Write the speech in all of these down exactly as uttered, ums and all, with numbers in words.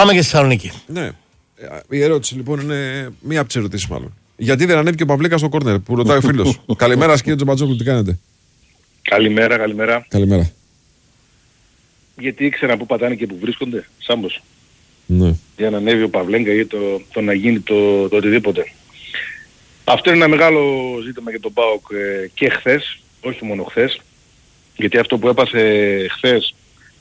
Πάμε και στη Θεσσαλονίκη. Ναι. Η ερώτηση λοιπόν είναι μία από τις ερωτήσεις μάλλον. Γιατί δεν ανέβηκε ο Παυλίκας στο κόρνερ που ρωτάει ο φίλος. Καλημέρα κύριε Τζομπατζόγλου, τι κάνετε? Καλημέρα, καλημέρα. Καλημέρα. Γιατί ήξερα που πατάνε και που βρίσκονται, Σάμπος. Ναι. Για να ανέβει ο Παυλέγκα ή το, το να γίνει το, το οτιδήποτε. Αυτό είναι ένα μεγάλο ζήτημα για τον ΠΑΟΚ ε, και χθες, όχι μόνο χθες. Γιατί αυτό που έπασε χθες,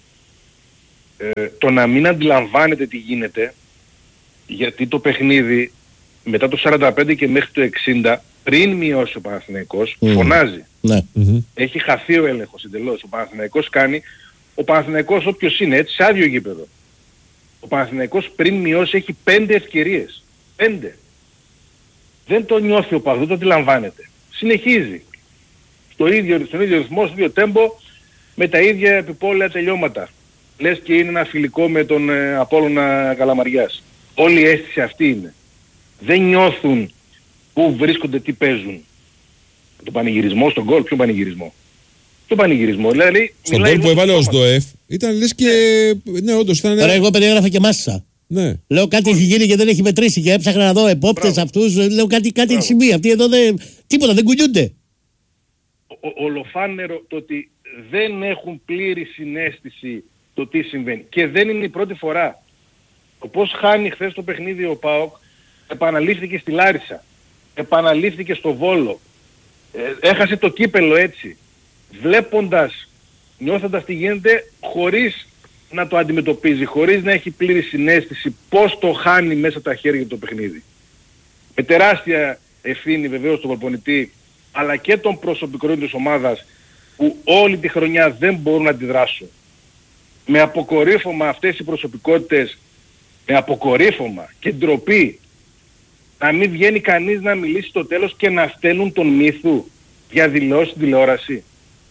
ε, το να μην αντιλαμβάνεται τι γίνεται, γιατί το παιχνίδι μετά το σαράντα πέντε και μέχρι το εξήντα, πριν μειώσει ο Παναθηναϊκός, mm. φωνάζει. Ναι. Mm-hmm. Έχει χαθεί ο έλεγχος εντελώς. Ο Παναθηναϊκός κάνει, ο Παναθηναϊκός όποιος είναι έτσι, σε άδειο γήπεδο. Ο Παναθηναϊκός πριν μειώσει έχει πέντε ευκαιρίες. Πέντε. Δεν το νιώθει ο Παύλος, δεν το αντιλαμβάνεται. Συνεχίζει. Στο ίδιο, στον ίδιο ρυθμό, στο ίδιο τέμπο, με τα ίδια επιπόλαια τελειώματα. Λες και είναι ένα φιλικό με τον ε, Απόλλωνα Καλαμαριάς. Όλη η αίσθηση αυτή είναι. Δεν νιώθουν πού βρίσκονται, τι παίζουν. Το πανηγυρισμό στον γκολ, ποιο πανηγυρισμό? Το πανηγυρισμό. Δηλαδή, στον γκολ που έβαλε ο ΣΔΟΕΦ ήταν λες και... Ναι, όντως ήταν... Τώρα εγώ περιέγραφα και μάσα. Ναι. Λέω κάτι έχει γίνει και δεν έχει μετρήσει και έψαχνα να δω επόπτες αυτούς. Λέω κάτι, κάτι έχει συμβεί. Αυτοί εδώ δεν... τίποτα, δεν κουνιούνται. Ο, ολοφάνερο το ότι δεν έχουν πλήρη συναίσθηση το τι συμβαίνει. Και δεν είναι η πρώτη φορά. Το πώς χάνει χθες το παιχνίδι ο ΠΑΟΚ επαναλήφθηκε στη Λάρισα. Επαναλήφθηκε στο Βόλο. Ε, έχασε το κύπελο έτσι. Βλέποντας, νιώθοντας τι γίνεται, χωρίς να το αντιμετωπίζει, χωρίς να έχει πλήρη συναίσθηση πώς το χάνει μέσα από τα χέρια το παιχνίδι. Με τεράστια ευθύνη βεβαίως τον προπονητή, αλλά και των προσωπικών της ομάδας που όλη τη χρονιά δεν μπορούν να αντιδράσουν. Με αποκορύφωμα αυτές οι προσωπικότητες, με αποκορύφωμα και ντροπή, να μην βγαίνει κανείς να μιλήσει στο τέλος και να στέλνουν τον μύθου για δηλώσεις στην τηλεόραση.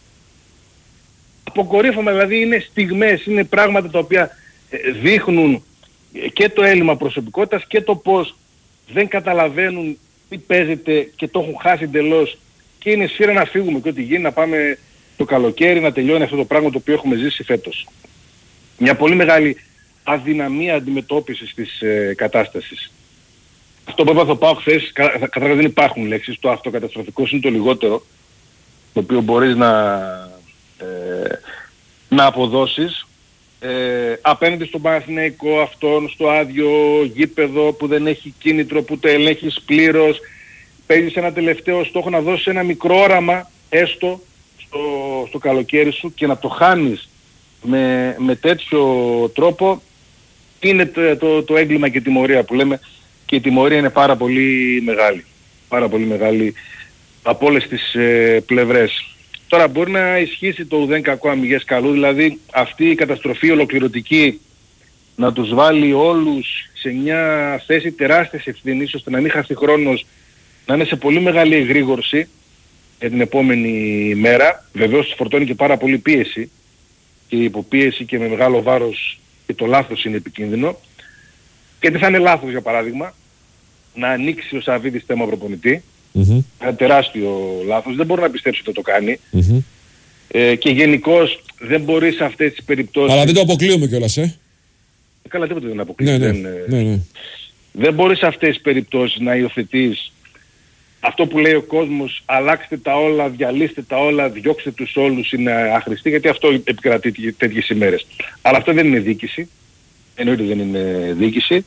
Αποκορύφωμα δηλαδή είναι στιγμές, είναι πράγματα τα οποία δείχνουν και το έλλειμμα προσωπικότητας και το πώς δεν καταλαβαίνουν τι παίζεται και το έχουν χάσει εντελώς και είναι σφύρα να φύγουμε και ό,τι γίνει να πάμε το καλοκαίρι να τελειώνει αυτό το πράγμα το οποίο έχουμε ζήσει φέτος. Μια πολύ μεγάλη αδυναμία αντιμετώπισης της ε, κατάστασης. Αυτό που έπαθα πάω χθες, καταρχάς δεν υπάρχουν λέξεις, το αυτοκαταστροφικό είναι το λιγότερο το οποίο μπορείς να, ε, να αποδώσεις ε, απέναντι στον Παναθηναϊκό αυτόν, στο άδειο γήπεδο που δεν έχει κίνητρο, που το ελέγχεις πλήρως, παίζεις ένα τελευταίο στόχο να δώσεις ένα μικρό όραμα έστω στο, στο καλοκαίρι σου και να το χάνεις με, με τέτοιο τρόπο είναι το, το, το έγκλημα και τιμωρία που λέμε και η τιμωρία είναι πάρα πολύ μεγάλη. Πάρα πολύ μεγάλη από όλες τις ε, πλευρές. Τώρα μπορεί να ισχύσει το ουδέν κακό αμυγές καλού, δηλαδή αυτή η καταστροφή ολοκληρωτική να τους βάλει όλους σε μια θέση τεράστιας ευθύνης ώστε να μην χάσει χρόνος, να είναι σε πολύ μεγάλη εγρήγορση για την επόμενη μέρα. Βεβαίως τους φορτώνει και πάρα πολύ πίεση και η υποπίεση και με μεγάλο βάρος και το λάθος είναι επικίνδυνο. Γιατί θα είναι λάθος για παράδειγμα να ανοίξει ο Σαββίδης θέμα προπονητή. Mm-hmm. Ένα τεράστιο λάθος, δεν μπορώ να πιστέψω ότι το κάνει. Mm-hmm. Ε, και γενικώς δεν μπορεί σε αυτές τις περιπτώσεις... Αλλά δεν το αποκλείουμε κιόλας, ε. Καλά, τίποτα δεν αποκλείουμε. Ναι, ναι. Δεν, ναι, ναι. δεν μπορεί σε αυτές τις περιπτώσεις να υιοθετείς αυτό που λέει ο κόσμος, αλλάξτε τα όλα, διαλύστε τα όλα, διώξτε τους όλους, είναι αχρηστή, γιατί αυτό επικρατεί τέτοιες ημέρες. Αλλά αυτό δεν είναι διοίκηση. Εννοείται δεν είναι διοίκηση.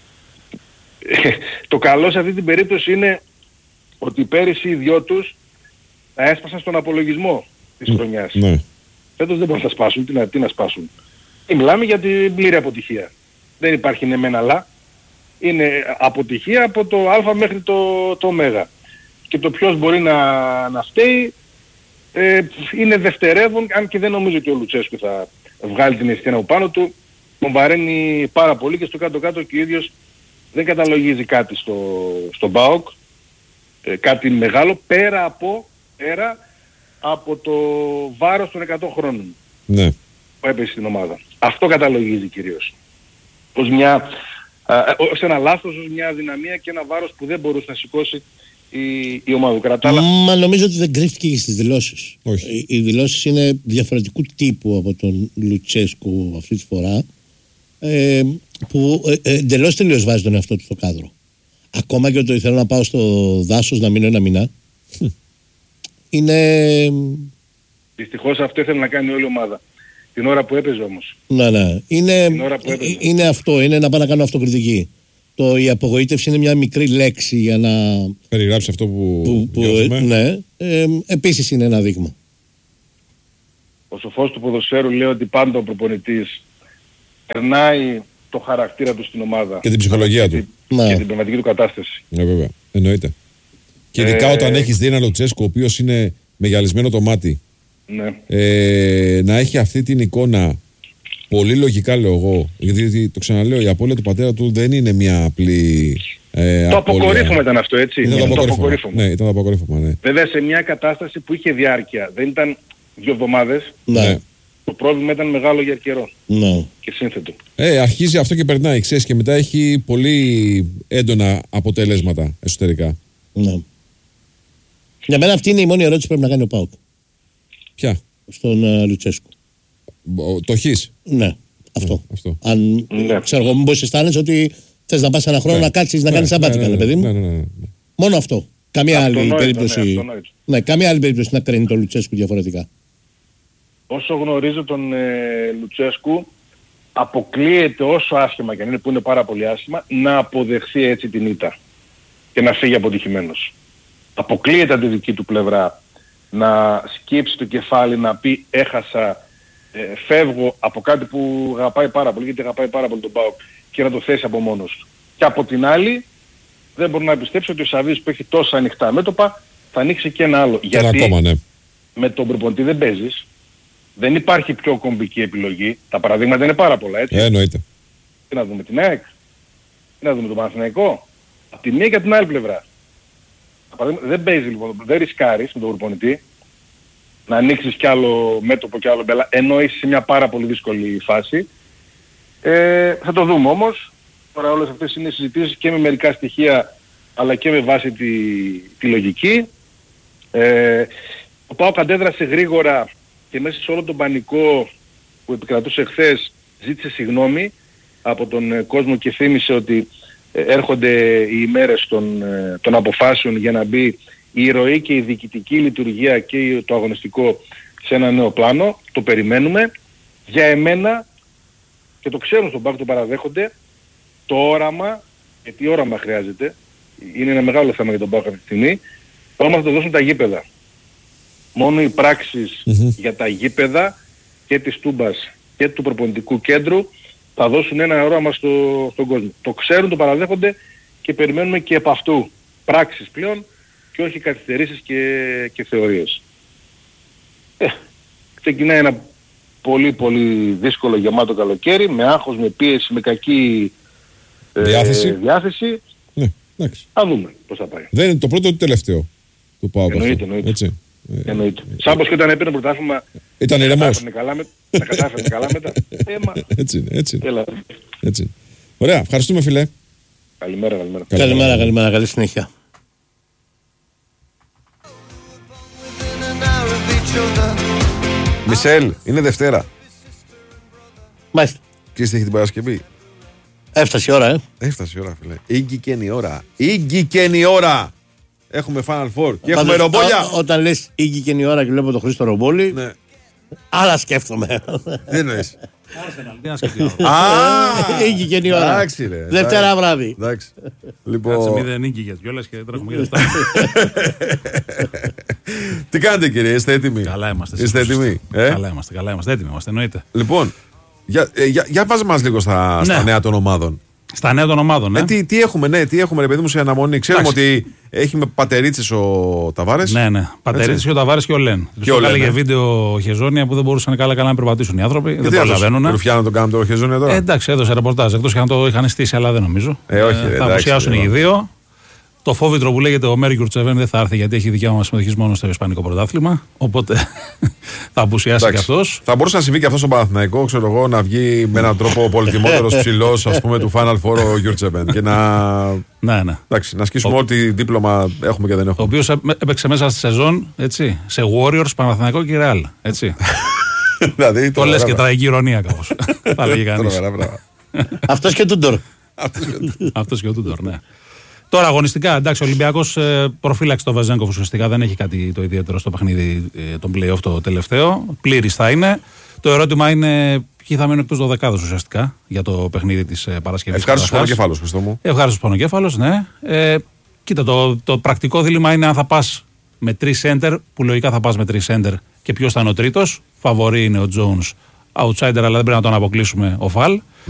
Το καλό σε αυτή την περίπτωση είναι ότι πέρυσι οι δυο τους τα έσπασαν στον απολογισμό της χρονιάς. Ναι. Φέτος δεν μπορούν να σπάσουν. Τι να, τι να σπάσουν. Και μιλάμε για την πλήρη αποτυχία. Δεν υπάρχει ναι μεν αλλά. Είναι αποτυχία από το α μέχρι το, το ω. Και το ποιος μπορεί να, να φταίει ε, είναι δευτερεύον, αν και δεν νομίζω και ο Λουτσέσκου θα βγάλει την ευθύνη από πάνω του. Τον βαραίνει πάρα πολύ και στο κάτω-κάτω και ο ίδιος δεν καταλογίζει κάτι στο, στον ΠΑΟΚ. Ε, κάτι μεγάλο πέρα από, πέρα από το βάρος των εκατό χρόνων ναι. που έπεσε στην ομάδα. Αυτό καταλογίζει κυρίως. Ως, μια, α, ως ένα λάθος, ως μια αδυναμία και ένα βάρος που δεν μπορούσε να σηκώσει η, η ομάδα του Κρατάλα. Μα νομίζω ότι δεν κρύφτηκε και στις δηλώσεις. Όχι. Οι, οι δηλώσεις είναι διαφορετικού τύπου από τον Λουτσέσκου αυτή τη φορά. ε, που ε, εντελώς τελείως βάζει τον εαυτό του στο κάδρο. Ακόμα και ότι θέλω να πάω στο δάσος να μείνω ένα μήνα. Είναι... Δυστυχώς αυτό ήθελε να κάνει όλη η ομάδα. Την ώρα που έπαιζε όμως. Ναι, ναι. Είναι, έπαιζε. είναι αυτό, είναι να πάω να κάνω αυτοκριτική. Το, η απογοήτευση είναι μια μικρή λέξη για να... περιγράψει αυτό που, που, που ναι, ε, επίσης είναι ένα δείγμα. Ο σοφός του ποδοσφαίρου λέει ότι πάντα ο προπονητής περνάει το χαρακτήρα του στην ομάδα. Και την ψυχολογία του. Και, ναι. και την πνευματική του κατάσταση. Ναι, βέβαια. Εννοείται. Και ειδικά ε... όταν έχεις δει ένα Λουτσέσκο ο οποίος είναι μεγαλισμένο το μάτι. Ναι. Ε, να έχει αυτή την εικόνα πολύ λογικά, λέω εγώ. Γιατί το ξαναλέω, η απώλεια του πατέρα του δεν είναι μια απλή. Ε, το αποκορύφωμα ήταν αυτό, έτσι. Ήταν το αποκορύφωμα. αποκορύφωμα. Ναι, ήταν το αποκορύφωμα, ναι. Βέβαια σε μια κατάσταση που είχε διάρκεια. Δεν ήταν δύο εβδομάδες. Ναι. Το πρόβλημα ήταν μεγάλο για καιρό. Ναι. Και σύνθετο. Ε, αρχίζει αυτό και περνάει, ξέρεις, και μετά έχει πολύ έντονα αποτελέσματα εσωτερικά. Ναι. Για μένα αυτή είναι η μόνη ερώτηση που πρέπει να κάνει ο ΠΑΟΚ. Ποια? Στον uh, Λουτσέσκου. Το χεις. Ναι, αυτό. Ναι, αυτό. Αν ναι. ξέρω εγώ, μήπως αισθάνεσαι ότι θες να πας ένα χρόνο ναι. να κάτσεις ναι, να κάνεις σαμπάτικα, ναι, ναι, ναι, παιδί μου. ναι, ναι, ναι, ναι. Μόνο αυτό. Καμία Αυτό άλλη νόητο, περίπτωση. Ναι, ναι, καμία άλλη περίπτωση να κρίνει τον Λουτσέσκου διαφορετικά. Όσο γνωρίζω τον ε, Λουτσέσκου, αποκλείεται όσο άσχημα και αν είναι, που είναι πάρα πολύ άσχημα, να αποδεχθεί έτσι την ήττα και να φύγει αποτυχημένος. Αποκλείεται από τη δική του πλευρά να σκύψει το κεφάλι, να πει έχασα, ε, φεύγω από κάτι που αγαπάει πάρα πολύ, γιατί αγαπάει πάρα πολύ τον ΠΑΟΚ, και να το θέσει από μόνος του. Και από την άλλη, δεν μπορώ να πιστέψω ότι ο Σαββίδης που έχει τόσα ανοιχτά μέτωπα θα ανοίξει και ένα άλλο. Και γιατί ακόμα, ναι. με τον προπονητή δεν παίζεις. Δεν υπάρχει πιο κομβική επιλογή. Τα παραδείγματα είναι πάρα πολλά, έτσι. Ε, εννοείται. Τι να δούμε την ΑΕΚ, τι να δούμε τον Παναθηναϊκό. Από τη μία και από την άλλη πλευρά. Δεν παίζει λοιπόν, δεν ρισκάρεις με τον προπονητή να ανοίξεις κι άλλο μέτωπο κι άλλο μπέλα, ενώ είσαι σε μια πάρα πολύ δύσκολη φάση. Ε, θα το δούμε όμως. Τώρα όλες αυτές είναι συζητήσεις και με μερικά στοιχεία αλλά και με βάση τη, τη λογική. Ε, ο ΠΑΟΚ αντέδρασε γρήγορα και μέσα σε όλο τον πανικό που επικρατούσε χθες ζήτησε συγγνώμη από τον κόσμο και θύμισε ότι έρχονται οι ημέρες των, των αποφάσεων για να μπει η ροή και η διοικητική λειτουργία και το αγωνιστικό σε ένα νέο πλάνο. Το περιμένουμε. Για εμένα, και το ξέρουν στον ΠΑΟΚ, το παραδέχονται, το όραμα, γιατί όραμα χρειάζεται, είναι ένα μεγάλο θέμα για τον ΠΑΟΚ αυτή τη στιγμή, το όραμα θα το δώσουν τα γήπεδα. Μόνο οι πράξεις mm-hmm. για τα γήπεδα και της Τούμπας και του προπονητικού κέντρου θα δώσουν ένα όραμα στο, στον κόσμο. Το ξέρουν, το παραδέχονται και περιμένουμε και από αυτού πράξεις πλέον και όχι καθυστερήσεις και, και θεωρίες. Ε, ξεκινάει ένα πολύ πολύ δύσκολο γεμάτο καλοκαίρι, με άγχος, με πίεση, με κακή ε, διάθεση. διάθεση. Ναι, εντάξει. Θα δούμε πώς θα πάει. Δεν είναι το πρώτο ή το τελευταίο του ΠΑΟΚ. Εννοείται, εννοείται. Έτσι. Εννοείται. Σαν πως και όταν έπαιρνε πρωτάθλημα ήταν ηρεμός. Τα κατάφερνε καλά μετά. Ε, μα... Έτσι είναι, έτσι είναι. Έλα. Έτσι είναι. Ωραία, ευχαριστούμε φίλε. Καλημέρα, καλημέρα. Καλημέρα, καλημέρα, καλή συνέχεια. Μισελ, είναι Δευτέρα. Μάλιστα. Και είστε την Παρασκευή. Έφτασε η ώρα, ε. Έφτασε η ώρα, φίλε. Ήγγικεν η ώρα. Ήγγικεν η ώρα. Έχουμε Final Four και έχουμε ρομπόλια. Ό, όταν λες ήγγικεν η ώρα και βλέπω τον Χρήστο Ρομπόλη, ναι. άλλα σκέφτομαι. Τι εννοείς? Α, ήγγικεν η ώρα. Εντάξει, ρε. Δευτέρα βράδυ. Εντάξει. Λοιπόν... Κάτσε μη δεν ήγγικες κιόλας και τρέχουμε για λεφτά. Τι κάνετε κύριε, είστε έτοιμοι? Καλά είμαστε. Είστε έτοιμοι? Καλά είμαστε, καλά είμαστε. Έτοιμοι είμαστε, εννοείται. Λοιπόν, για, για, για βάζε μας λίγο στα, στα νέα των ομάδων. Στα νέα των ομάδων, ναι. Ε, τι, τι έχουμε, ναι, τι έχουμε, ρε παιδί μου, σε αναμονή. Ξέρουμε ότι έχει με Πατερίτσες ο Ταβάρες. Ναι, ναι. Πατερίτσες και ο Ταβάρες και ο Λεν. Και ο Λεν. Έλεγε βίντεο Χεζόνια που δεν μπορούσαν καλά-καλά να περπατήσουν οι άνθρωποι. Και δεν προλαβαίνουν. Δεν Ρουφιάνο τον κάνουμε το Χεζόνια τώρα. Ε, εντάξει, έδωσε ρεπορτάζ. Εκτός και αν το είχαν στήσει, αλλά δεν νομίζω. Ε, όχι, ε, θα απουσιάσουν οι δύο. Το φόβητρο που λέγεται ο Μέρι Γιουρτσεβέν δεν θα έρθει γιατί έχει δικαίωμα συμμετοχής μόνο στο Ισπανικό πρωτάθλημα. Οπότε θα απουσιάσει και αυτός. Θα μπορούσε να συμβεί και αυτό στο Παναθηναϊκό, ξέρω εγώ, να βγει με έναν τρόπο πολυτιμότερος ψηλός, ας πούμε, του Final Four ο Γιουρτσεβέν. Και να. Ναι, ναι. Εντάξει, να ασκήσουμε ο... ό,τι δίπλωμα έχουμε και δεν έχουμε. Ο οποίος έπαιξε μέσα στη σεζόν έτσι, σε Warriors, Παναθηναϊκό και Real. Έτσι. Δηλαδή, το λες και τραγική ηρωνία κάπως. Θα λέγει κανείς. Αυτός και ο Τούντορ. Αυτός και ο Τούντορ, ναι. Τώρα αγωνιστικά, εντάξει, ο Ολυμπιακός ε, προφύλαξε το Βεζέγκοφ ουσιαστικά, δεν έχει κάτι το ιδιαίτερο στο παιχνίδι ε, των play-off το τελευταίο. Πλήρης θα είναι. Το ερώτημα είναι ποιοι θα μείνουν εκτός δωδεκάδος ουσιαστικά για το παιχνίδι της ε, Παρασκευής. Ευχάριστος πονοκέφαλος, Χριστό μου. Ευχάριστος πονοκέφαλος, ναι. Ε, κοίτα, το, το πρακτικό δίλημμα είναι αν θα πας με τρεις center, που λογικά θα πας με τρεις center και ποιος θα είναι ο τρίτος. Φαβορί είναι ο Jones, outsider, αλλά δεν πρέπει να τον αποκλείσουμε, ο Φαλ.